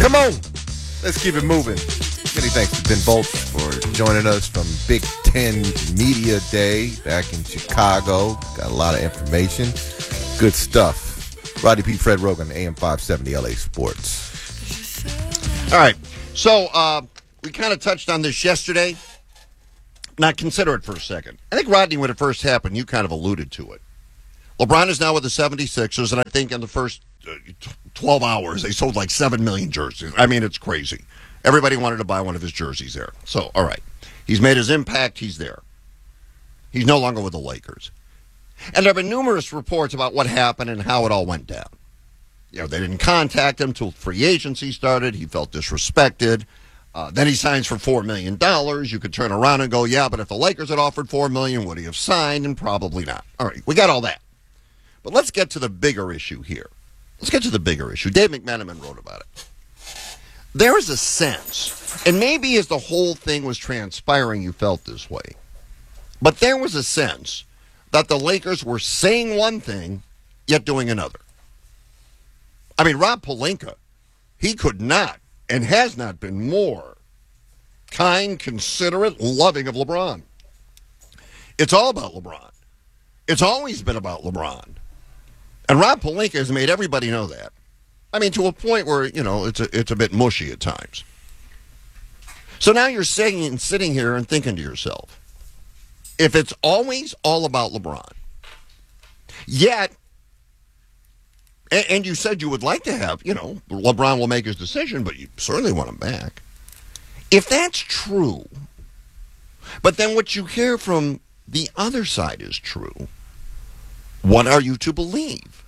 Come on. Let's keep it moving. Many thanks to Ben Bolt for joining us from Big Ten Media Day back in Chicago. Got a lot of information. Good stuff. Rodney P. Fred Rogan, AM 570 LA Sports. All right. So we kind of touched on this yesterday. Now consider it for a second. I think, Rodney, when it first happened, you kind of alluded to it. LeBron is now with the 76ers, and I think in the first 12 hours, they sold like 7 million jerseys. I mean, it's crazy. Everybody wanted to buy one of his jerseys there. So, all right. He's made his impact. He's there. He's no longer with the Lakers. And there have been numerous reports about what happened and how it all went down. You know, they didn't contact him until free agency started. He felt disrespected. Then he signs for $4 million. You could turn around and go, yeah, but if the Lakers had offered $4 million, would he have signed? And probably not. All right, we got all that. But let's get to the bigger issue here. Let's get to the bigger issue. Dave McMenamin wrote about it. There is a sense, and maybe as the whole thing was transpiring, you felt this way, but there was a sense that the Lakers were saying one thing, yet doing another. I mean, Rob Pelinka, he could not and has not been more kind, considerate, loving of LeBron. It's all about LeBron. It's always been about LeBron. And Rob Pelinka has made everybody know that. I mean, to a point where, you know, it's a bit mushy at times. So now you're sitting here and thinking to yourself, if it's always all about LeBron, yet, and you said you would like to have, you know, LeBron will make his decision, but you certainly want him back. If that's true, but then what you hear from the other side is true, what are you to believe?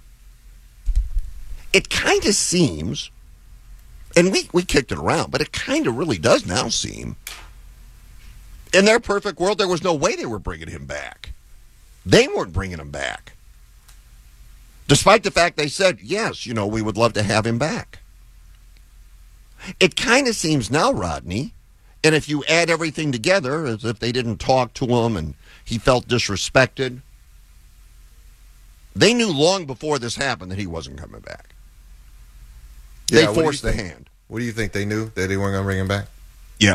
It kind of seems, and we kicked it around, but it kind of really does now seem, in their perfect world, there was no way they were bringing him back. They weren't bringing him back. Despite the fact they said, yes, you know, we would love to have him back. It kind of seems now, Rodney, and if you add everything together, as if they didn't talk to him and he felt disrespected, they knew long before this happened that he wasn't coming back. They forced the hand. What do you think? They knew that they weren't going to bring him back? Yeah.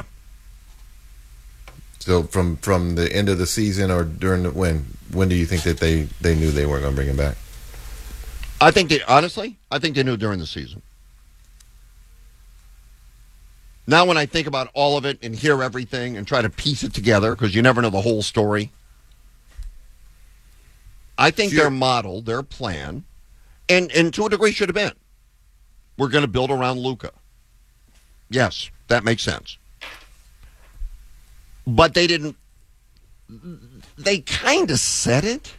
So from the end of the season or during the when do you think that they knew they weren't going to bring him back? I think they knew during the season. Now when I think about all of it and hear everything and try to piece it together, because you never know the whole story, I think their model, their plan, and to a degree should have been, we're going to build around Luka. Yes, that makes sense. But they didn't, they kind of said it.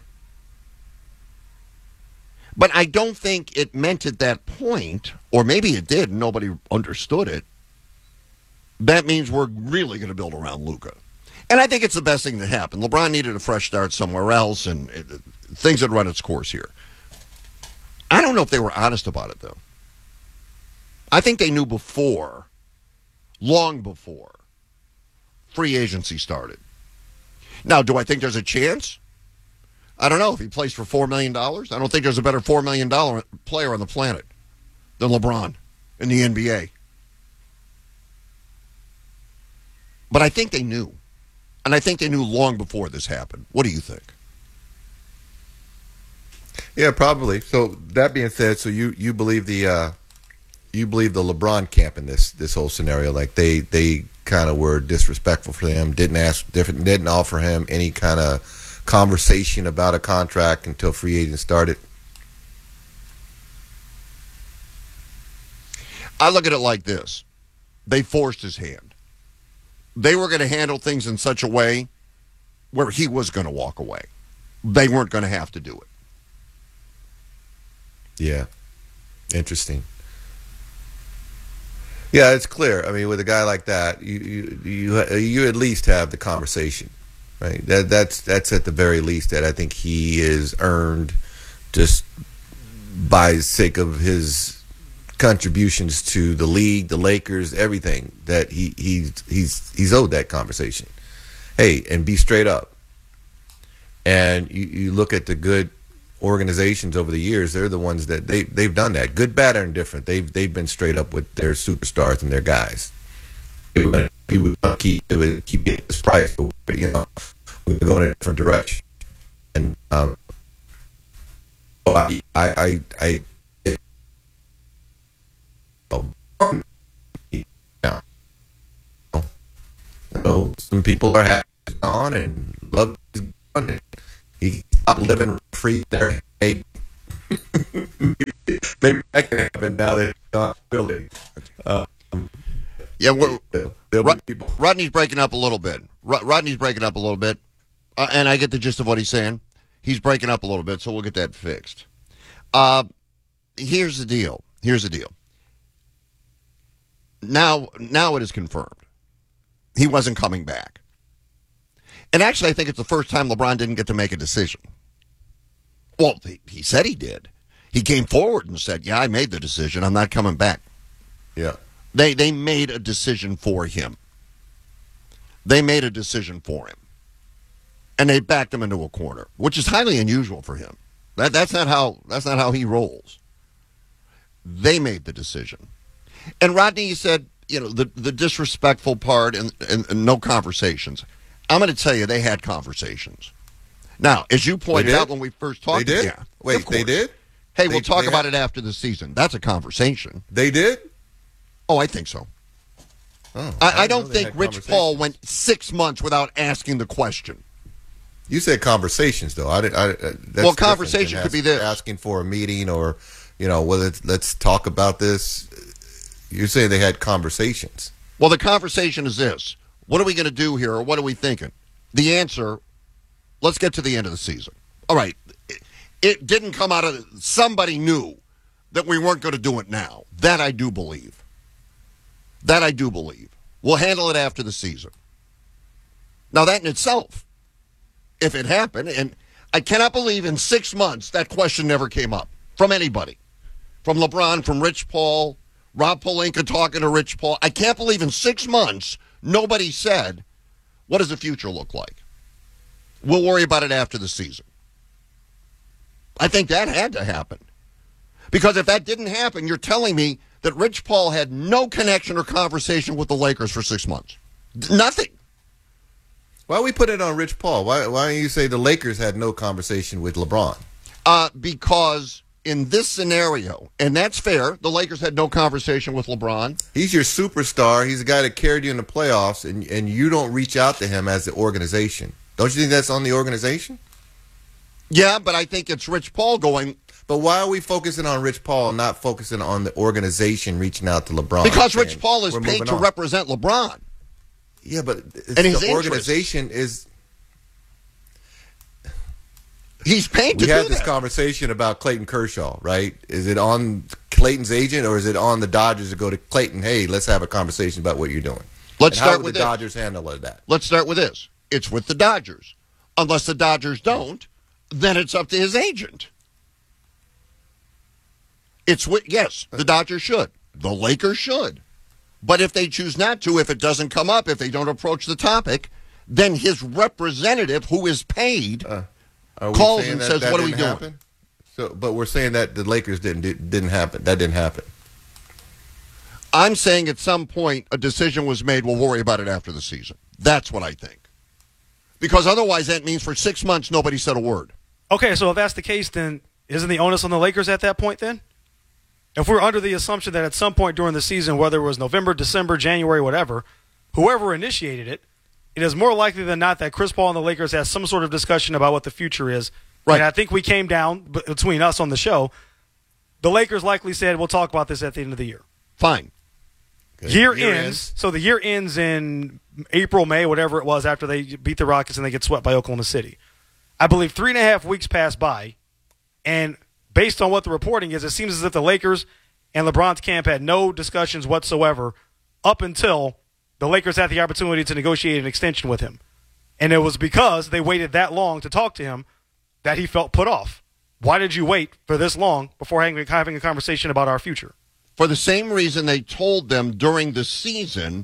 But I don't think it meant at that point, or maybe it did and nobody understood it, that means we're really going to build around Luka. And I think it's the best thing that happened. LeBron needed a fresh start somewhere else, and things had run its course here. I don't know if they were honest about it, though. I think they knew before, long before, free agency started. Now, do I think there's a chance? I don't know. If he plays for $4 million, I don't think there's a better $4 million player on the planet than LeBron in the NBA. But I think they knew. And I think they knew long before this happened. What do you think? Yeah, probably. So that being said, so you believe the LeBron camp in this whole scenario, like they kind of were disrespectful for him, didn't offer him any kind of conversation about a contract until free agent started. I look at it like this. They forced his hand. They were going to handle things in such a way where he was going to walk away. They weren't going to have to do it. Yeah. Interesting. Yeah, it's clear. I mean, with a guy like that, you at least have the conversation, right? That's at the very least that I think he is earned just by sake of his contributions to the league, the Lakers, everything, that he's owed that conversation. Hey, and be straight up. And you look at the good organizations over the years, they're the ones that they've done that, good, bad, or indifferent. They've been straight up with their superstars and their guys. It would keep getting this price, but we're going in a different direction. And some people are happy on and love his gun. He stopped living free there. Hey, maybe that can happen now that he's not building. Rodney's breaking up a little bit. Rodney's breaking up a little bit, and I get the gist of what he's saying. He's breaking up a little bit, so we'll get that fixed. Here's the deal. Now it is confirmed. He wasn't coming back. And actually, I think it's the first time LeBron didn't get to make a decision. Well, he said he did. He came forward and said, yeah, I made the decision. I'm not coming back. Yeah. They made a decision for him. And they backed him into a corner, which is highly unusual for him. That's not how he rolls. They made the decision. And Rodney said, the disrespectful part and no conversations. I'm going to tell you, they had conversations. Now, as you pointed out when we first talked. They did? Yeah, wait, they did? Hey, we'll talk about it after the season. That's a conversation. They did? Oh, I think so. Oh, I don't think Rich Paul went 6 months without asking the question. You said conversations, though. Well, conversation could be this. Asking for a meeting or, let's talk about this. You're saying they had conversations. Well, the conversation is this. What are we going to do here, or what are we thinking? The answer, let's get to the end of the season. All right. It didn't come out of, somebody knew that we weren't going to do it now. That I do believe. We'll handle it after the season. Now, that in itself, if it happened, and I cannot believe in 6 months that question never came up from anybody. From LeBron, from Rich Paul, Rob Pelinka talking to Rich Paul. I can't believe in 6 months nobody said, what does the future look like? We'll worry about it after the season. I think that had to happen. Because if that didn't happen, you're telling me that Rich Paul had no connection or conversation with the Lakers for 6 months. Nothing. Why we put it on Rich Paul? Why don't you say the Lakers had no conversation with LeBron? Because in this scenario, and that's fair, the Lakers had no conversation with LeBron. He's your superstar. He's the guy that carried you in the playoffs, and you don't reach out to him as the organization. Don't you think that's on the organization? Yeah, but I think it's Rich Paul going. But why are we focusing on Rich Paul and not focusing on the organization reaching out to LeBron? Because Rich Paul is paid to represent LeBron. Yeah, but the organization is. He's paid to do that. We had this conversation about Clayton Kershaw, right? Is it on Clayton's agent or is it on the Dodgers to go to Clayton? Hey, let's have a conversation about what you're doing. Let's start with the Dodgers handle that. Let's start with this. It's with the Dodgers. Unless the Dodgers don't, then it's up to his agent. Yes, the Dodgers should. The Lakers should. But if they choose not to, if it doesn't come up, if they don't approach the topic, then his representative, who is paid, calls and says, "What are we doing?" Happen? But we're saying that the Lakers didn't happen. That didn't happen. I'm saying at some point a decision was made. We'll worry about it after the season. That's what I think. Because otherwise, that means for 6 months nobody said a word. Okay, so if that's the case, then isn't the onus on the Lakers at that point? Then, if we're under the assumption that at some point during the season, whether it was November, December, January, whatever, whoever initiated it, it is more likely than not that Chris Paul and the Lakers has some sort of discussion about what the future is. Right. And I think we came down between us on the show. The Lakers likely said, we'll talk about this at the end of the year. Fine. Year ends. So the year ends in April, May, whatever it was, after they beat the Rockets and they get swept by Oklahoma City. I believe 3.5 weeks pass by, and based on what the reporting is, it seems as if the Lakers and LeBron's camp had no discussions whatsoever up until the Lakers had the opportunity to negotiate an extension with him. And it was because they waited that long to talk to him that he felt put off. Why did you wait for this long before having a conversation about our future? For the same reason they told them during the season,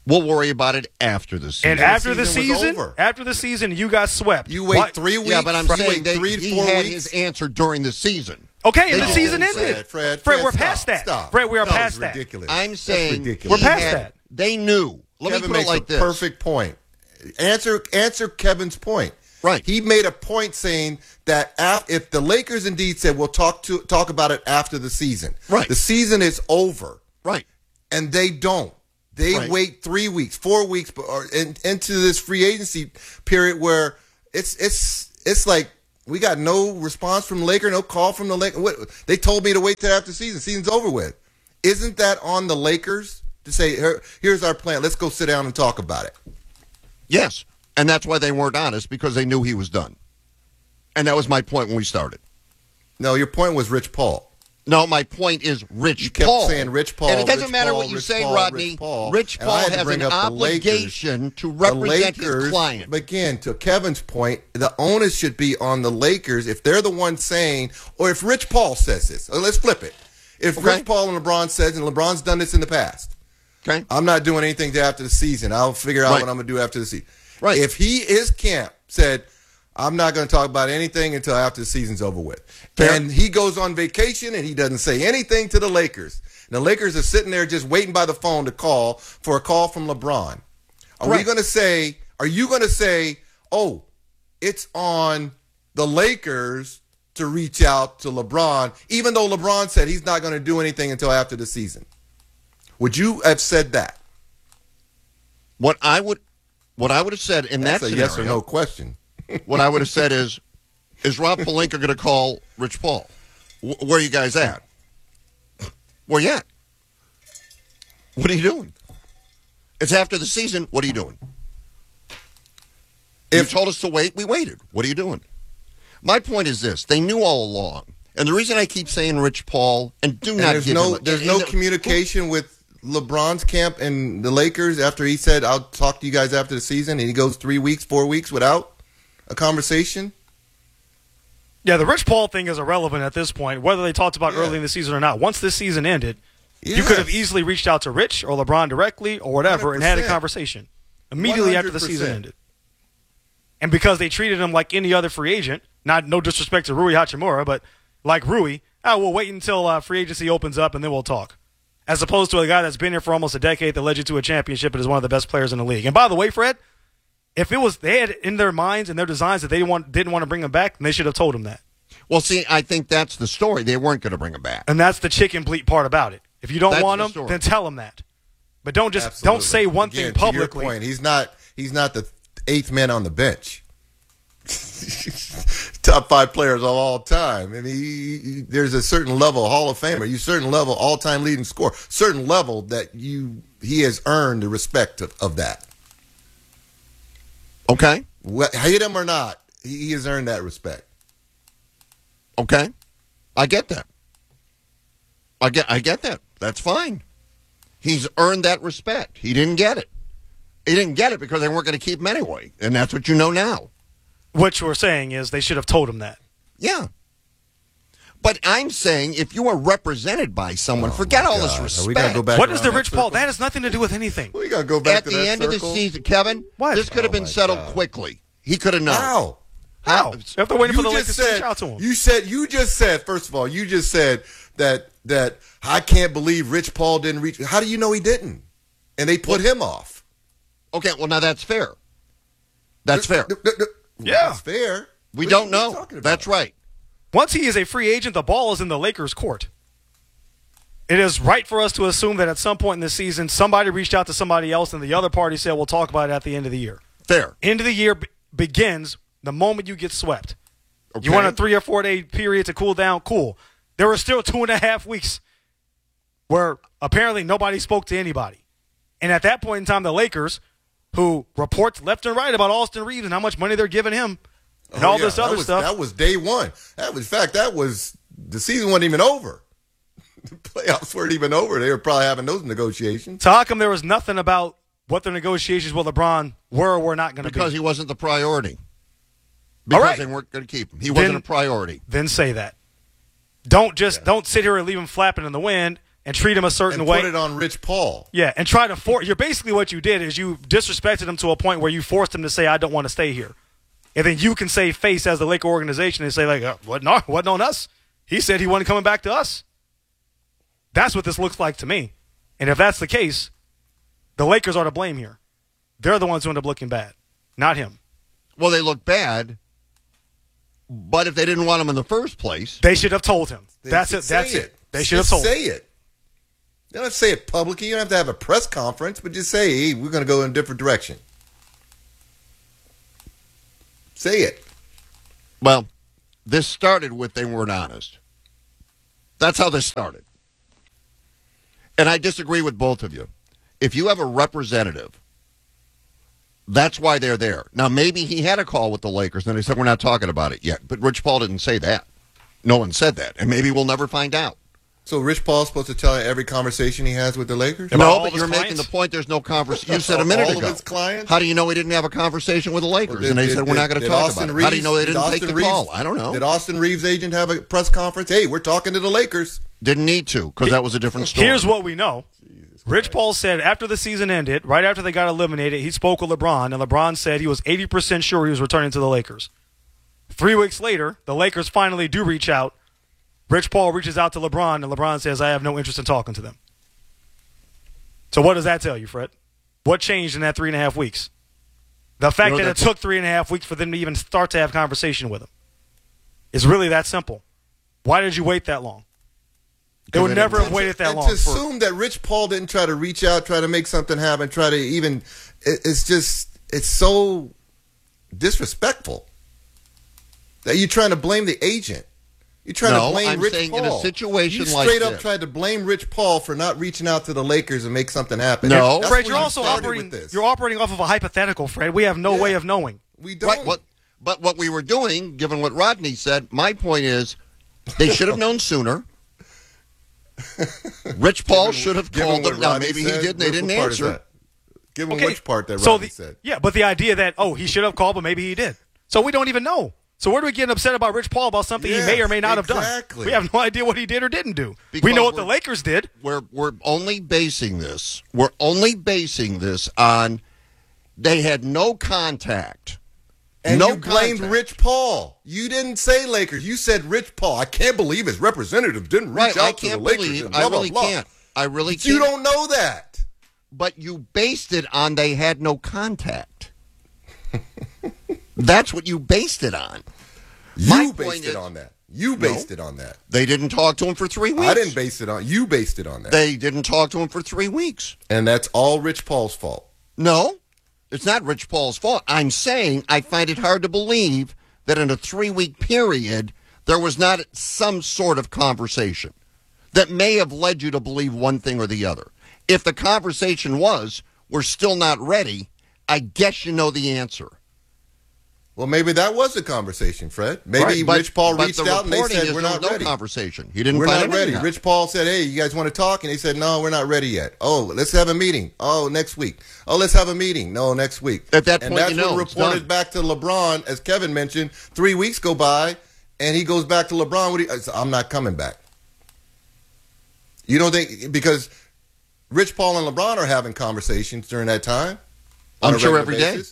We'll worry about it after the season. And after the season was season, over. after the season, you got swept. You wait 3 weeks. Yeah, but I'm you saying wait that 3 to he 4 had weeks. his answer during the season. Okay, and They the season didn't say ended. it. Fred, we're stop, past that. stop. Fred, we are No, past it's that. ridiculous. I'm That's saying ridiculous. We're past that. They knew. Let Kevin me put it makes like a this. perfect point. Answer Kevin's point. Right. He made a point saying that if the Lakers indeed said we'll talk about it after the season, Right. the season is over, Right. and they don't. They Right. wait 3 weeks, 4 weeks, into this free agency period where it's like we got no response from the Laker, no call from the Laker. They told me to wait till after the season. Season's over with. Isn't that on the Lakers to say, here's our plan. Let's go sit down and talk about it? Yes. And that's why they weren't honest, because they knew he was done. And that was my point when we started. No, your point was Rich Paul. No, my point is Rich You kept Paul. saying Rich Paul. And it doesn't Rich matter Paul, what you Rich say, Paul, Rodney. Rich Paul, Rich And I Paul had to has bring an up the Lakers. obligation to The represent his Lakers, client. But again, to Kevin's point, the onus should be on the Lakers if they're the ones saying, or if Rich Paul says this. Let's flip it. If Okay. Rich Paul and LeBron says, and LeBron's done this in the past, Okay? I'm not doing anything till after the season. I'll figure out Right. what I'm going to do after the season. Right. If his camp said, I'm not going to talk about anything until after the season's over with. Fair. And he goes on vacation and he doesn't say anything to the Lakers. And the Lakers are sitting there just waiting by the phone to call for a call from LeBron. Are you going to say, oh, it's on the Lakers to reach out to LeBron, even though LeBron said he's not going to do anything until after the season? Would you have said that? What I would have said in That's that a scenario, yes or no question. what I would have said is Rob Pelinka going to call Rich Paul? Where are you guys at? Where you at? What are you doing? It's after the season. What are you doing? You told us to wait. We waited. What are you doing? My point is this. They knew all along. And the reason I keep saying Rich Paul, and do not give him... There's no communication with LeBron's camp and the Lakers after he said, I'll talk to you guys after the season, and he goes 3 weeks, 4 weeks without a conversation? Yeah, the Rich Paul thing is irrelevant at this point, whether they talked about early in the season or not. Once this season ended, you could have easily reached out to Rich or LeBron directly or whatever and had a 100%. conversation immediately after the season 100%. ended. And because they treated him like any other free agent, no disrespect to Rui Hachimura, but like Rui, we'll wait until free agency opens up and then we'll talk. As opposed to a guy that's been here for almost a decade that led you to a championship and is one of the best players in the league. And by the way, Fred, if it was they had in their minds and their designs that they didn't want to bring him back, then they should have told him that. Well, see, I think that's the story. They weren't going to bring him back. And that's the chicken bleat part about it. If you don't That's want the him, story. then tell him that. But don't Absolutely. say one Again, thing to your publicly. point, he's not the eighth man on the bench. Top 5 players of all time. I mean, there's a certain level Hall of Famer, you certain level all-time leading scorer, certain level that he has earned the respect of that. Okay? Hate him or not, he has earned that respect. Okay? I get that. I get that. That's fine. He's earned that respect. He didn't get it. He didn't get it because they weren't going to keep him anyway. And that's what you know now. What you're saying is they should have told him that. Yeah. But I'm saying if you are represented by someone, forget all this God. respect. Are we gonna go back What is the around Rich that Paul? circle? That has nothing to do with anything. We got to go back At to the that end of the circle? season, Kevin, What? this could have been my settled God. quickly. He could have known. How? If they're waiting for the Lakers to reach out to him. You just said, first of all, you just said that I can't believe Rich Paul didn't reach. How do you know he didn't? And they put him off. Okay, well, now that's fair. That's fair. Yeah. That's fair. We What don't are you know. talking about? That's right. Once he is a free agent, the ball is in the Lakers' court. It is right for us to assume that at some point in the season, somebody reached out to somebody else and the other party said, we'll talk about it at the end of the year. Fair. End of the year begins the moment you get swept. Okay. You want a 3 or 4 day period to cool down? Cool. There were still 2.5 weeks where apparently nobody spoke to anybody. And at that point in time, the Lakers, who reports left and right about Austin Reeves and how much money they're giving him and all this other stuff. That was day one. In fact, the season wasn't even over. The playoffs weren't even over. They were probably having those negotiations. So how come there was nothing about what the negotiations with LeBron were or were not going to be? Because he wasn't the priority. Because right. they weren't going to keep him. He wasn't a priority. Then say that. Don't sit here and leave him flapping in the wind and treat him a certain and way. put it on Rich Paul. Yeah, and try to force. You're basically what you did is you disrespected him to a point where you forced him to say, "I don't want to stay here," and then you can save face as the Laker organization and say, "Like, wasn't on us. He said he wasn't coming back to us." That's what this looks like to me. And if that's the case, the Lakers are to blame here. They're the ones who end up looking bad, not him. Well, they look bad, but if they didn't want him in the first place, They should have told him. They That's should it. That's say it. They should have Just told him. say it. You don't have to say it publicly. You don't have to have a press conference, but just say, hey, we're going to go in a different direction. Say it. well, this started with they weren't honest. That's how this started. And I disagree with both of you. If you have a representative, that's why they're there. Now, maybe he had a call with the Lakers, and they said, we're not talking about it yet. But Rich Paul didn't say that. No one said that. And maybe we'll never find out. So Rich Paul's supposed to tell you every conversation he has with the Lakers? About all No, of but his you're making clients? the point there's no conversation. You said a minute All ago. of his clients? How do you know he didn't have a conversation with the Lakers? Well, and they said, we're not going to did talk Austin about it. How do you Reeves- know they did didn't take Austin the Reeves- call? I don't know. Did Austin Reeves' agent have a press conference? Hey, we're talking to the Lakers. Didn't need to, because that was a different story. Here's what we know. Rich Paul said after the season ended, right after they got eliminated, he spoke with LeBron, and LeBron said he was 80% sure he was returning to the Lakers. 3 weeks later, the Lakers finally do reach out. Rich Paul reaches out to LeBron, and LeBron says, I have no interest in talking to them. So what does that tell you, Fred? What changed in that 3.5 weeks? The fact that it took 3.5 weeks for them to even start to have conversation with him is really that simple. Why did you wait that long? They would never have waited that and long. to assume that Rich Paul didn't try to reach out, try to make something happen, try to even it's so disrespectful that you're trying to blame the agent. You're trying to blame I'm Rich saying Paul. in a situation you like straight up this. tried to blame Rich Paul for not reaching out to the Lakers and make something happen. No. That's Fred, where you're you also started operating. with this. You're operating off of a hypothetical, Fred. We have no way of knowing. We don't. Right, but what we were doing, given what Rodney said, my point is they should have known sooner. Rich Paul should have Given called what them. Now, Rodney maybe said, he didn't. They what didn't part is answer. that? Give him which part that so Rodney said. Yeah, but the idea that, he should have called, but maybe he did. So we don't even know. So where do we get upset about Rich Paul about something he may or may not have done? exactly. We have no idea what he did or didn't do. Because we know what the Lakers did. We're only basing this. We're only basing this on they had no contact. And no you blamed contact. Rich Paul. You didn't say Lakers. You said Rich Paul. I can't believe his representative didn't reach Right, I out to the can't Lakers. believe. and blah, I blah, really blah. can't. I really But can't. you don't know that. But you based it on they had no contact. That's what you based it on. My You point based is- it on that. You based it on that. They didn't talk to him for 3 weeks. I didn't base it on. You based it on that. They didn't talk to him for 3 weeks. And that's all Rich Paul's fault. No, it's not Rich Paul's fault. I'm saying I find it hard to believe that in a 3-week period there was not some sort of conversation that may have led you to believe one thing or the other. If the conversation was, we're still not ready, I guess you know the answer. Well, maybe that was the conversation, Fred. Maybe Right, but- Rich Paul but reached the out and they reporting said, is we're there not was ready. No conversation. He didn't We're find not anything ready. out. Rich Paul said, hey, you guys want to talk? And they said, no, we're not ready yet. Oh, let's have a meeting. Oh, next week. Oh, let's have a meeting. No, next week. At that and point, that's you know, what it's reported done. back to LeBron, as Kevin mentioned. 3 weeks go by, and he goes back to LeBron. I'm not coming back. You don't think, because Rich Paul and LeBron are having conversations during that time? on I'm a sure regular every day. basis?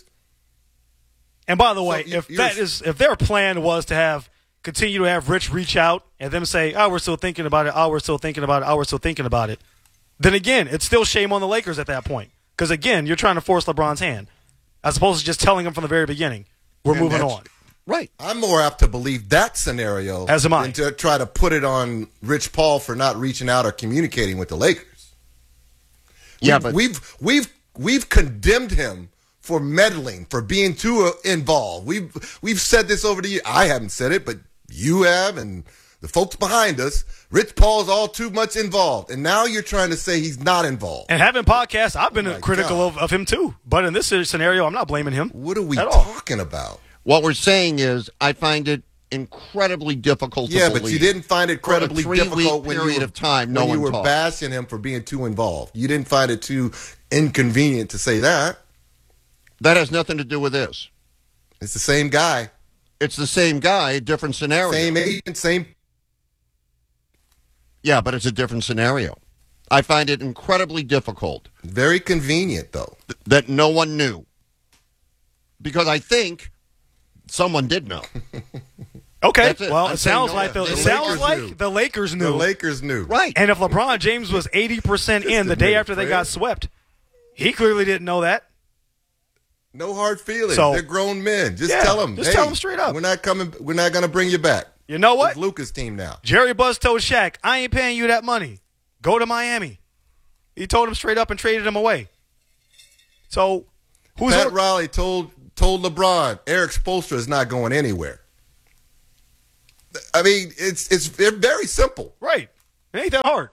And by the way, So if their plan was to continue to have Rich reach out and them say, "Oh, we're still thinking about it. Oh, we're still thinking about it. Oh, we're still thinking about it," then again, it's still shame on the Lakers at that point. Because again, you're trying to force LeBron's hand, as opposed to just telling him from the very beginning, "We're And moving that's- on." Right. I'm more apt to believe that scenario As am I. than to try to put it on Rich Paul for not reaching out or communicating with the Lakers. Yeah, We've condemned him for meddling, for being too involved. We've said this over the years. I haven't said it, but you have, and the folks behind us. Rich Paul's all too much involved, and now you're trying to say he's not involved. And having podcasts, I've been my critical God. of him too. But in this scenario, I'm not blaming him. What are we at all. talking about? What we're saying is, I find it incredibly difficult to Yeah, believe. but you didn't find it incredibly For a 3-week difficult when period you were, of time, no when you one were talked. bashing him for being too involved. You didn't find it too inconvenient to say that. That has nothing to do with this. It's the same guy, It's the same guy, different scenario. same agent, same. Yeah, but it's a different scenario. I find it incredibly difficult. Very convenient, though. That no one knew. Because I think someone did know. Okay, That's it. well, I'm it saying sounds no. like The the Lakers knew. The Lakers knew. Right. And if LeBron James was 80% in the day after they got swept, he clearly didn't know that. No hard feelings. So- They're grown men. Just Yeah, tell them. just tell them straight up. We're not coming. We're not going to bring you back. You know what? It's Luka's team now. Jerry Buss told Shaq, I ain't paying you that money. Go to Miami. He told him straight up and traded him away. So, who's Pat Riley told LeBron, Eric Spoelstra is not going anywhere. I mean, it's very simple. right? It ain't that hard.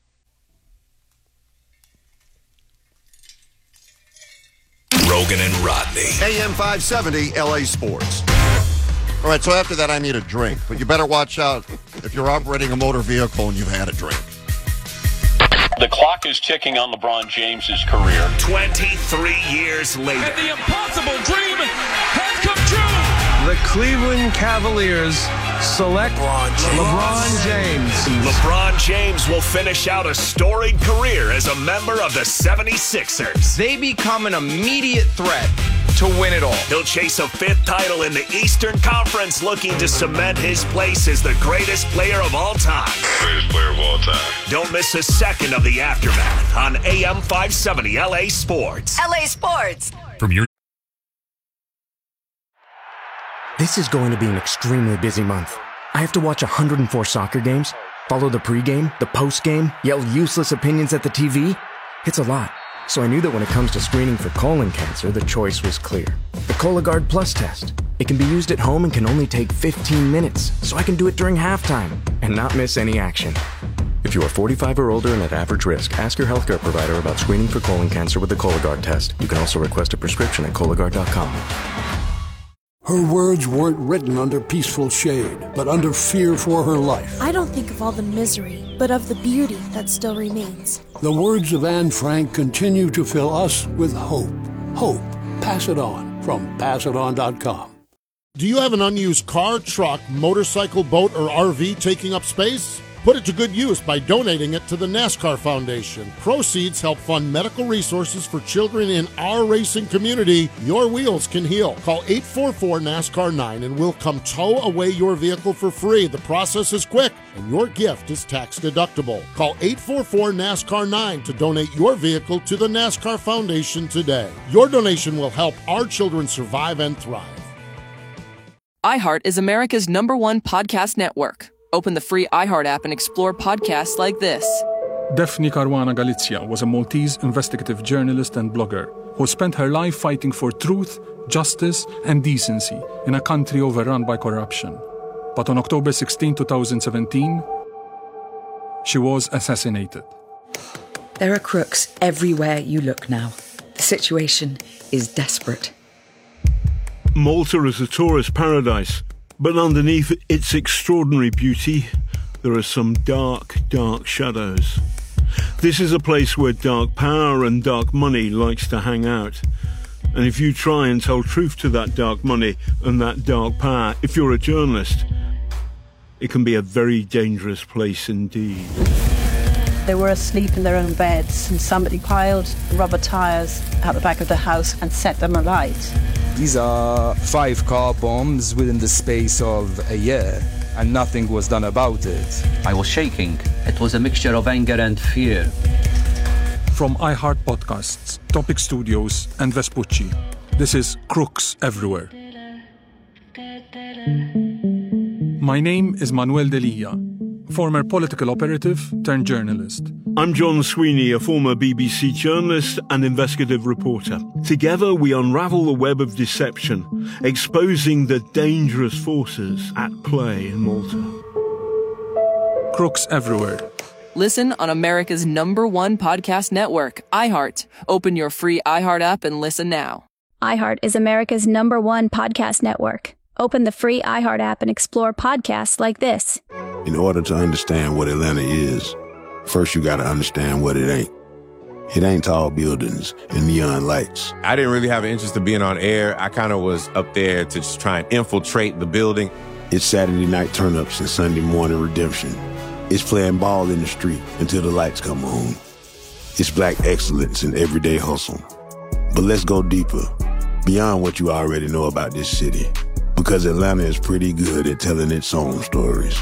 Rogan and Rodney. AM 570, LA Sports. All right, so after that, I need a drink. But you better watch out if you're operating a motor vehicle and you've had a drink. The clock is ticking on LeBron James's career. 23 years later. And the impossible dream has come true. The Cleveland Cavaliers select LeBron James. LeBron James will finish out a storied career as a member of the 76ers. They become an immediate threat to win it all. He'll chase a fifth title in the Eastern Conference, looking to cement his place as the greatest player of all time. Greatest player of all time. Don't miss a second of the aftermath on AM 570 LA Sports. LA Sports. From your This is going to be an extremely busy month. I have to watch 104 soccer games, follow the pregame, the postgame, yell useless opinions at the TV. It's a lot. So I knew that when it comes to screening for colon cancer, the choice was clear. The Cologuard Plus test. It can be used at home and can only take 15 minutes, so I can do it during halftime and not miss any action. If you are 45 or older and at average risk, ask your healthcare provider about screening for colon cancer with the Cologuard test. You can also request a prescription at Cologuard.com. Her words weren't written under peaceful shade, but under fear for her life. I don't think of all the misery, but of the beauty that still remains. The words of Anne Frank continue to fill us with hope. Hope. Pass it on from PassItOn.com. Do you have an unused car, truck, motorcycle, boat, or RV taking up space? Put it to good use by donating it to the NASCAR Foundation. Proceeds help fund medical resources for children in our racing community. Your wheels can heal. Call 844-NASCAR-9 and we'll come tow away your vehicle for free. The process is quick and your gift is tax deductible. Call 844-NASCAR-9 to donate your vehicle to the NASCAR Foundation today. Your donation will help our children survive and thrive. iHeart is America's #1 podcast network. Open the free iHeart app and explore podcasts like this. Daphne Caruana Galizia was a Maltese investigative journalist and blogger who spent her life fighting for truth, justice, and decency in a country overrun by corruption. But on October 16, 2017, she was assassinated. There are crooks everywhere you look now. The situation is desperate. Malta is a tourist paradise, but underneath its extraordinary beauty, there are some dark, dark shadows. This is a place where dark power and dark money likes to hang out. And if you try and tell truth to that dark money and that dark power, if you're a journalist, it can be a very dangerous place indeed. They were asleep in their own beds and somebody piled rubber tires out the back of the house and set them alight. These are 5 car bombs within the space of a year, and nothing was done about it. I was shaking. It was a mixture of anger and fear. From iHeart Podcasts, Topic Studios, and Vespucci, this is Crooks Everywhere. My name is Manuel Delia, former political operative turned journalist. I'm John Sweeney, a former BBC journalist and investigative reporter. Together we unravel the web of deception, exposing the dangerous forces at play in Malta. Crooks Everywhere. Listen on America's #1 podcast network, iHeart. Open your free iHeart app and listen now. iHeart is America's #1 podcast network. Open the free iHeart app and explore podcasts like this. In order to understand what Atlanta is, first you got to understand what it ain't. It ain't tall buildings and neon lights. I didn't really have an interest in being on air. I kind of was up there to just try and infiltrate the building. It's Saturday night turn-ups and Sunday morning redemption. It's playing ball in the street until the lights come on. It's black excellence in everyday hustle. But let's go deeper, beyond what you already know about this city, because Atlanta is pretty good at telling its own stories.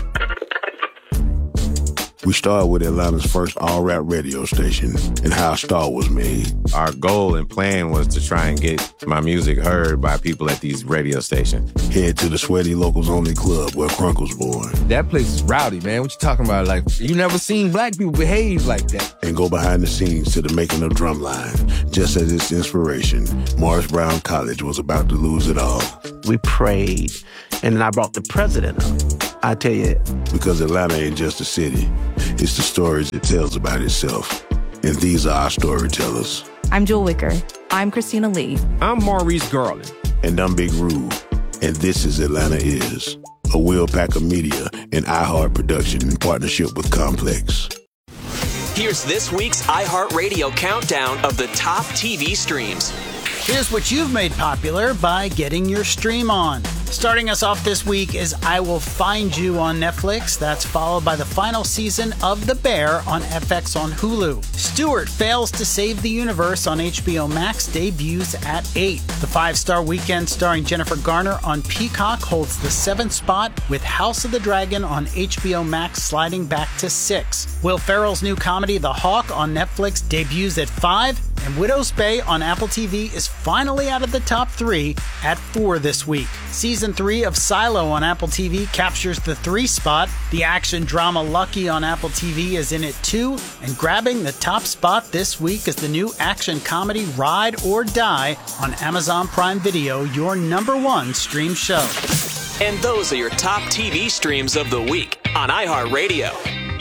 We start with Atlanta's first all-rap radio station and how a star was made. Our goal and plan was to try and get my music heard by people at these radio stations. Head to the Sweaty Locals Only Club where Crunk was born. That place is rowdy, man. What you talking about? Like, you never seen black people behave like that. And go behind the scenes to the making of Drumline. Just as its inspiration, Morris Brown College was about to lose it all. We prayed, and then I brought the president up. I tell you. Because Atlanta ain't just a city. It's the stories it tells about itself. And these are our storytellers. I'm Jewel Wicker. I'm Christina Lee. I'm Maurice Garland. And I'm Big Rube. And this is Atlanta Is, a Will Packer Media and iHeart production in partnership with Complex. Here's this week's iHeartRadio countdown of the top TV streams. Here's what you've made popular by getting your stream on. Starting us off this week is I Will Find You on Netflix. That's followed by the final season of The Bear on FX on Hulu. Stewart Fails to Save the Universe on HBO Max debuts at 8. The 5-star weekend starring Jennifer Garner on Peacock holds the 7th spot, with House of the Dragon on HBO Max sliding back to 6. Will Ferrell's new comedy The Hawk on Netflix debuts at 5. And Widow's Bay on Apple TV is finally out of the top 3 at 4 this week. Season 3 of Silo on Apple TV captures the 3 spot. The action drama Lucky on Apple TV is in at 2. And grabbing the top spot this week is the new action comedy Ride or Die on Amazon Prime Video, your #1 stream show. And those are your top TV streams of the week on iHeartRadio.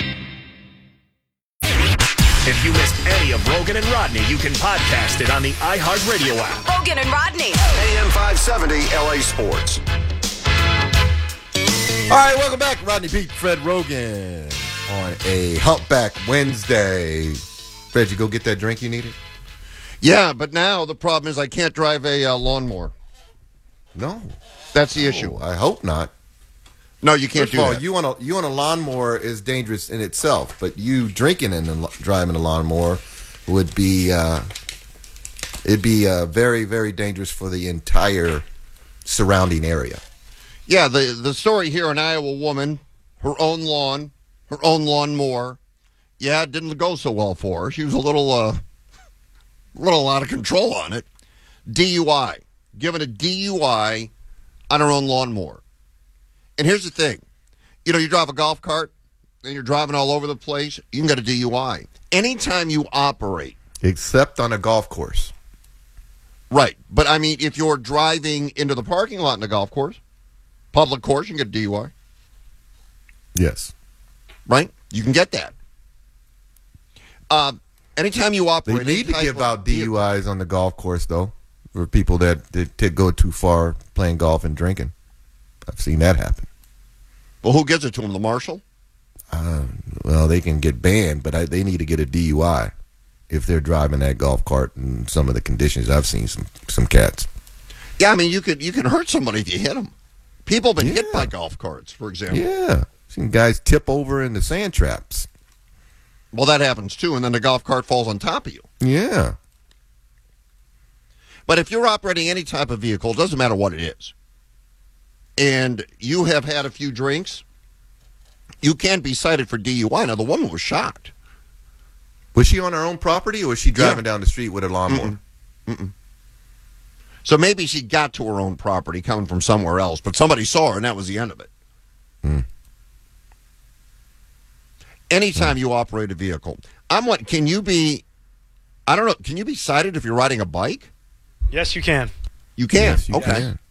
If you missed any of Rogan and Rodney, you can podcast it on the iHeartRadio app. Rogan and Rodney. AM 570 LA Sports. All right, welcome back. Rodney Pete, Fred Rogan on a Humpback Wednesday. Fred, you go get that drink you needed? Yeah, but now the problem is I can't drive a lawnmower. No. That's the issue. I hope not. No, you can't First do of all, that. You on a lawnmower is dangerous in itself, but you drinking and driving a lawnmower would be it'd be very, very dangerous for the entire surrounding area. Yeah, the story here, an Iowa woman, her own lawn, her own lawnmower. Yeah, it didn't go so well for her. She was a little out of control on it. DUI. Given a DUI on her own lawnmower. And here's the thing. You know, you drive a golf cart and you're driving all over the place, you can get a DUI. Anytime you operate. Except on a golf course. Right. But, I mean, if you're driving into the parking lot in a golf course, public course, you can get a DUI. Yes. Right? You can get that. Anytime you operate. They need to give out DUIs on the golf course, though, for people that go too far playing golf and drinking. I've seen that happen. Well, who gives it to them? The marshal? Well, they can get banned, but they need to get a DUI if they're driving that golf cart in some of the conditions. I've seen some cats. Yeah, I mean, you can hurt somebody if you hit them. People have been hit by golf carts, for example. Yeah. Seen guys tip over in the sand traps. Well, that happens, too, and then the golf cart falls on top of you. Yeah. But if you're operating any type of vehicle, it doesn't matter what it is, and you have had a few drinks, you can be cited for DUI. Now, the woman was shocked. Was she on her own property, or was she driving down the street with a lawnmower? Mm-mm. So maybe she got to her own property coming from somewhere else, but somebody saw her, and that was the end of it. Anytime you operate a vehicle, can you be cited if you're riding a bike? Yes, you can. You can? Yes, you okay. can.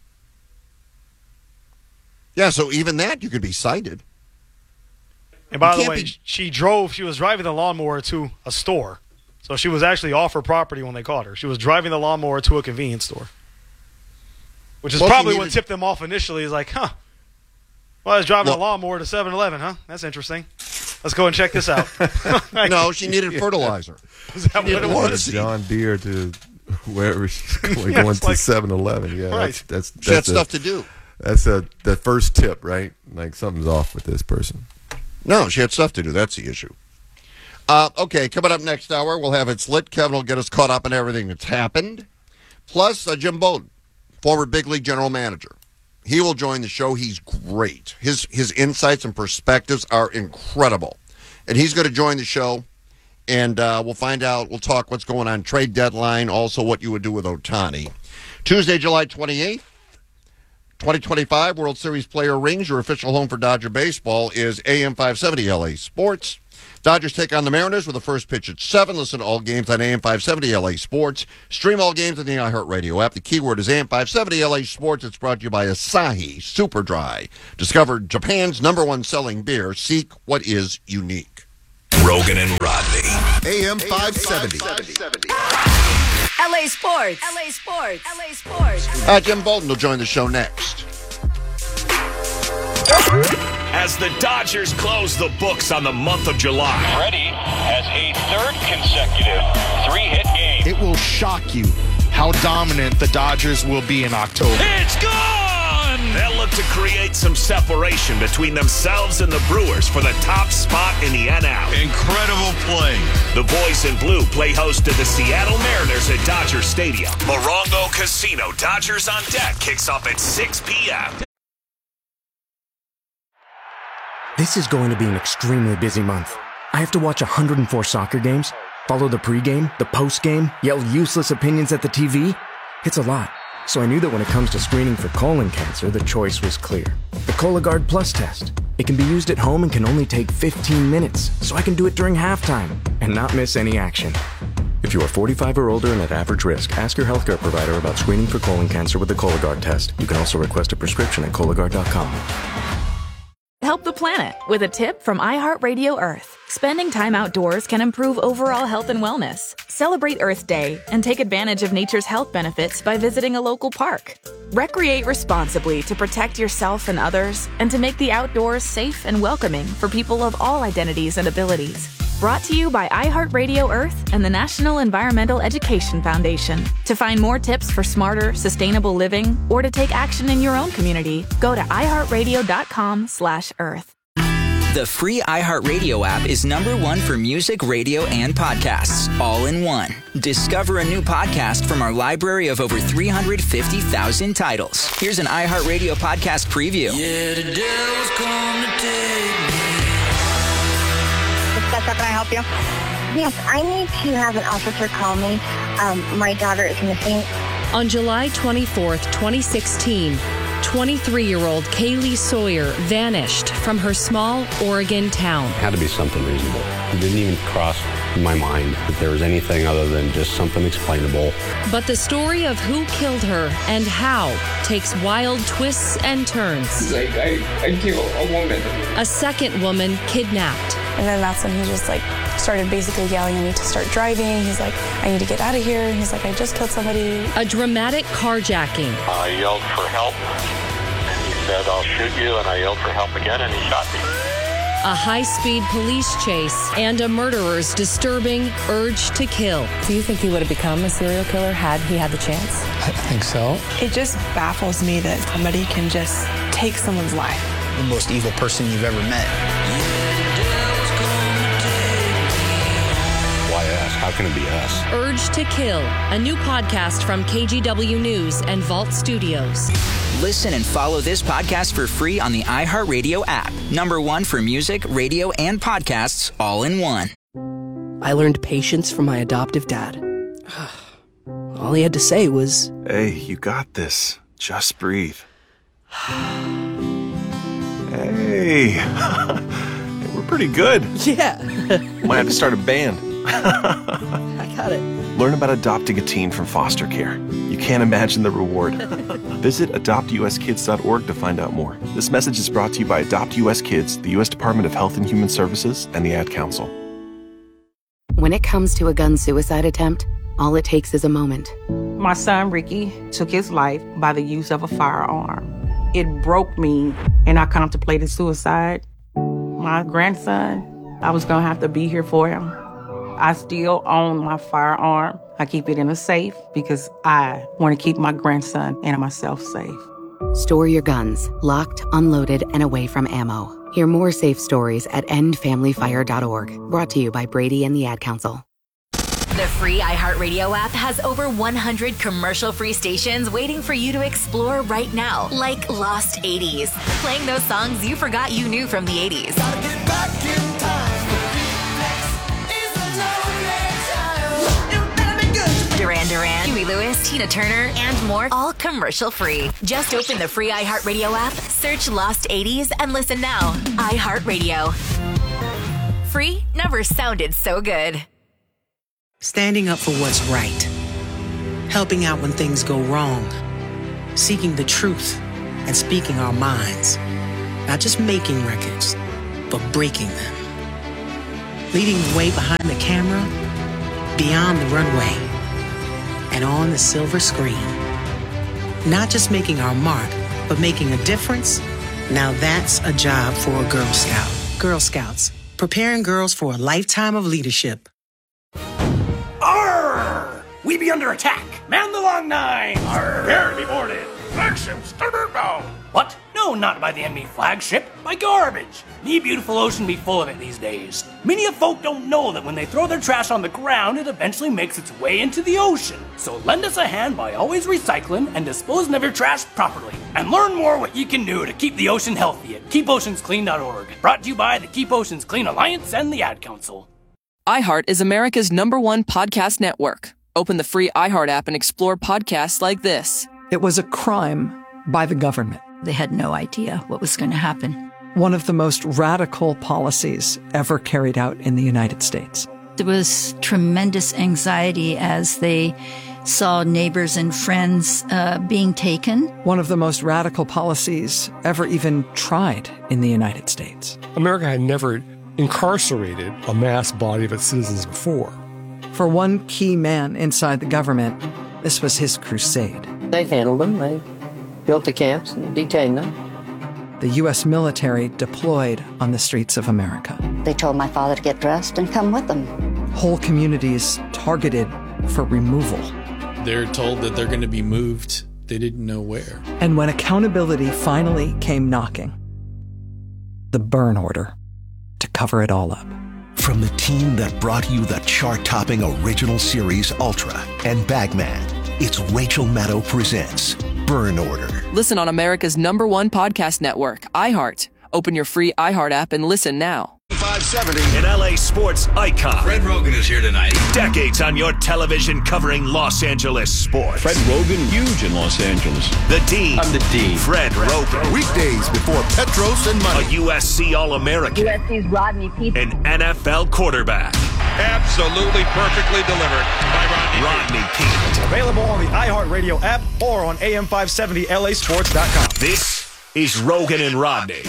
Yeah, so even that, you could be cited. And by the way, she was driving the lawnmower to a store. So she was actually off her property when they caught her. She was driving the lawnmower to a convenience store. Which is probably what tipped them off initially. Is like, well, I was driving a lawnmower to 7-Eleven, huh? That's interesting. Let's go and check this out. No, she needed fertilizer. Was that what it was? John Deere to wherever she's going to 7-Eleven. Yeah, right. That's she had stuff to do. That's the first tip, right? Like something's off with this person. No, she had stuff to do. That's the issue. Okay, coming up next hour, we'll have It's Lit. Kevin will get us caught up on everything that's happened. Plus, Jim Bowden, former big league general manager. He will join the show. He's great. His insights and perspectives are incredible. And he's going to join the show, and we'll find out, we'll talk what's going on trade deadline, also what you would do with Ohtani. Tuesday, July 28th, 2025, World Series player rings. Your official home for Dodger baseball is AM 570 LA Sports. Dodgers take on the Mariners with the first pitch at 7. Listen to all games on AM 570 LA Sports. Stream all games on the iHeartRadio app. The keyword is AM 570 LA Sports. It's brought to you by Asahi Super Dry. Discover Japan's #1 selling beer. Seek what is unique. Rogan and Rodney. AM 570. LA Sports. LA Sports. LA Sports. Jim Bolton will join the show next. As the Dodgers close the books on the month of July. Freddie has a third consecutive 3-hit game. It will shock you how dominant the Dodgers will be in October. It's gone! They'll look to create some separation between themselves and the Brewers for the top spot in the NL. Incredible play. The boys in blue play host to the Seattle Mariners at Dodger Stadium. Morongo Casino, Dodgers on Deck kicks off at 6 p.m. This is going to be an extremely busy month. I have to watch 104 soccer games, follow the pregame, the postgame, yell useless opinions at the TV. It's a lot. So I knew that when it comes to screening for colon cancer, the choice was clear. The Cologuard Plus test. It can be used at home and can only take 15 minutes, so I can do it during halftime and not miss any action. If you are 45 or older and at average risk, ask your healthcare provider about screening for colon cancer with the Cologuard test. You can also request a prescription at Cologuard.com. Help the planet with a tip from iHeartRadio Earth. Spending time outdoors can improve overall health and wellness. Celebrate Earth Day and take advantage of nature's health benefits by visiting a local park. Recreate responsibly to protect yourself and others and to make the outdoors safe and welcoming for people of all identities and abilities. Brought to you by iHeartRadio Earth and the National Environmental Education Foundation. To find more tips for smarter, sustainable living or to take action in your own community, go to iHeartRadio.com/Earth. The free iHeartRadio app is #1 for music, radio, and podcasts, all in one. Discover a new podcast from our library of over 350,000 titles. Here's an iHeartRadio podcast preview. Yeah, the devil's come to take me. How can I help you? Yes, I need to have an officer call me. My daughter is missing. On July 24th, 2016, 23-year-old Kaylee Sawyer vanished from her small Oregon town. It had to be something reasonable. It didn't even cross my mind that there was anything other than just something explainable. But the story of who killed her and how takes wild twists and turns. Like, I killed a woman. A second woman kidnapped. And then that's when he just started basically yelling at me to start driving. He's like, I need to get out of here. And he's like, I just killed somebody. A dramatic carjacking. I yelled for help. And he said, I'll shoot you. And I yelled for help again, and he shot me. A high-speed police chase and a murderer's disturbing urge to kill. Do you think he would have become a serial killer had he had the chance? I think so. It just baffles me that somebody can just take someone's life. The most evil person you've ever met. Why us? How can it be us? Urge to Kill, a new podcast from KGW News and Vault Studios. Listen and follow this podcast for free on the iHeartRadio app. #1 for music, radio, and podcasts, all in one. I learned patience from my adoptive dad. All he had to say was, "Hey, you got this. Just breathe." Hey, we're pretty good. Yeah. Might have to start a band. I got it. Learn about adopting a teen from foster care. You can't imagine the reward. Visit adoptuskids.org to find out more. This message is brought to you by Adopt US Kids, the U.S. Department of Health and Human Services, and the Ad Council. When it comes to a gun suicide attempt, all it takes is a moment. My son, Ricky, took his life by the use of a firearm. It broke me, and I contemplated suicide. My grandson, I was going to have to be here for him. I still own my firearm. I keep it in a safe because I want to keep my grandson and myself safe. Store your guns, locked, unloaded, and away from ammo. Hear more safe stories at endfamilyfire.org. Brought to you by Brady and the Ad Council. The free iHeartRadio app has over 100 commercial-free stations waiting for you to explore right now, like Lost 80s, playing those songs you forgot you knew from the 80s. Gotta get back in time. Duran Duran, Huey Lewis, Tina Turner, and more, all commercial-free. Just open the free iHeartRadio app, search Lost 80s, and listen now. iHeartRadio. Free never sounded so good. Standing up for what's right. Helping out when things go wrong. Seeking the truth and speaking our minds. Not just making records, but breaking them. Leading the way behind the camera, beyond the runway, and on the silver screen. Not just making our mark, but making a difference. Now that's a job for a Girl Scout. Girl Scouts, preparing girls for a lifetime of leadership. Arr! We be under attack. Man the long nine. Arr! Prepare to be boarded. Flagship starboard bow. What? No, not by the enemy flagship. By garbage. Me beautiful ocean be full of it these days. Many of folk don't know that when they throw their trash on the ground, it eventually makes its way into the ocean. So lend us a hand by always recycling and disposing of your trash properly. And learn more what you can do to keep the ocean healthy at keepoceansclean.org. Brought to you by the Keep Oceans Clean Alliance and the Ad Council. iHeart is America's #1 podcast network. Open the free iHeart app and explore podcasts like this. It was a crime by the government. They had no idea what was going to happen. One of the most radical policies ever carried out in the United States. There was tremendous anxiety as they saw neighbors and friends being taken. One of the most radical policies ever even tried in the United States. America had never incarcerated a mass body of its citizens before. For one key man inside the government, this was his crusade. They handled them. They built the camps and detained them. The U.S. military deployed on the streets of America. They told my father to get dressed and come with them. Whole communities targeted for removal. They're told that they're going to be moved. They didn't know where. And when accountability finally came knocking, the burn order to cover it all up. From the team that brought you the chart-topping original series Ultra and Bagman, it's Rachel Maddow presents Burn Order. Listen on America's #1 podcast network, iHeart. Open your free iHeart app and listen now. 570. An LA sports icon. Fred Rogan is here tonight. Decades on your television covering Los Angeles sports. Fred Rogan, huge in Los Angeles. The D. I'm the D. Fred Rogan. Weekdays before Petros and Money. A USC All-American. USC's Rodney Peete. An NFL quarterback. Absolutely perfectly delivered by Rodney Peete. Available on the iHeartRadio app or on AM570LAsports.com. This is Rogan and Rodney.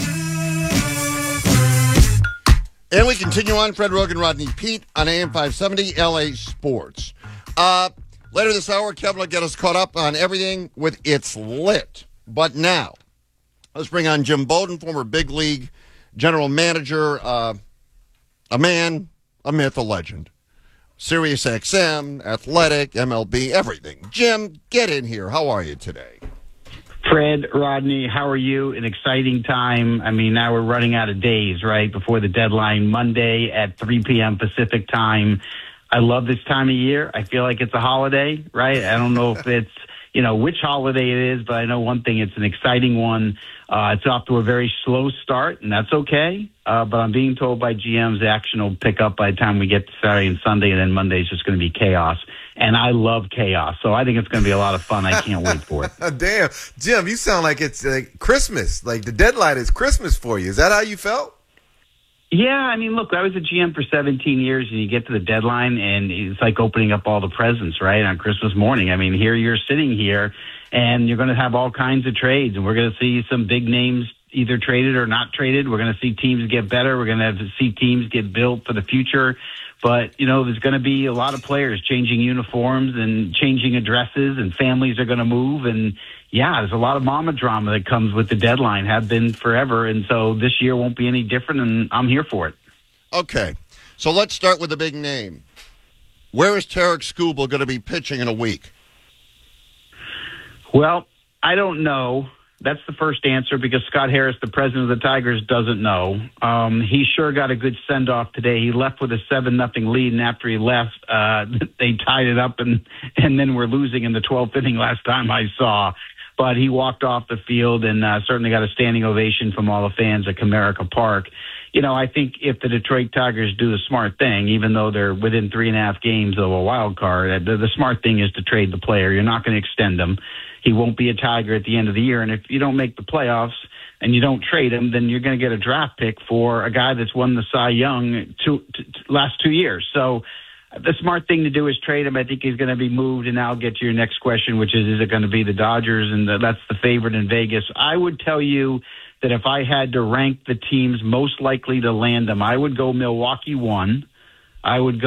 And we continue on, Fred Rogan, Rodney Peete on AM 570 LA Sports. Later this hour, Kevin will get us caught up on everything with It's Lit. But now, let's bring on Jim Bowden, former big league general manager, a man, a myth, a legend. Sirius XM, Athletic, MLB, everything. Jim, get in here. How are you today? Fred, Rodney, how are you? An exciting time. I mean, now we're running out of days, right, before the deadline, Monday at 3 p.m. Pacific time. I love this time of year. I feel like it's a holiday, right? I don't know if it's, which holiday it is, but I know one thing, it's an exciting one. It's off to a very slow start, and that's okay. But I'm being told by GMs the action will pick up by the time we get to Saturday and Sunday, and then Monday is just going to be chaos. And I love chaos, so I think it's going to be a lot of fun. I can't wait for it. Damn. Jim, you sound like it's like Christmas. Like the deadline is Christmas for you. Is that how you felt? Yeah, I mean, look, I was a GM for 17 years, and you get to the deadline, and it's like opening up all the presents, right, on Christmas morning. I mean, here you're sitting here, and you're going to have all kinds of trades, and we're going to see some big names either traded or not traded. We're going to see teams get better. We're going to see teams get built for the future. But, there's going to be a lot of players changing uniforms and changing addresses, and families are going to move. And, yeah, there's a lot of mama drama that comes with the deadline, have been forever. And so this year won't be any different, and I'm here for it. Okay. So let's start with the big name. Where is Tarek Skubal going to be pitching in a week? Well, I don't know. That's the first answer, because Scott Harris, the president of the Tigers, doesn't know. He sure got a good send-off today. He left with a 7-0 lead, and after he left, they tied it up and then were losing in the 12th inning last time I saw. But he walked off the field and certainly got a standing ovation from all the fans at Comerica Park. You know, I think if the Detroit Tigers do the smart thing, even though they're within 3.5 games of a wild card, the smart thing is to trade the player. You're not going to extend him. He won't be a Tiger at the end of the year. And if you don't make the playoffs and you don't trade him, then you're going to get a draft pick for a guy that's won the Cy Young last 2 years. So the smart thing to do is trade him. I think he's going to be moved. And I'll get to your next question, which is it going to be the Dodgers? And that's the favorite in Vegas. I would tell you that if I had to rank the teams most likely to land them, I would go Milwaukee 1. I would go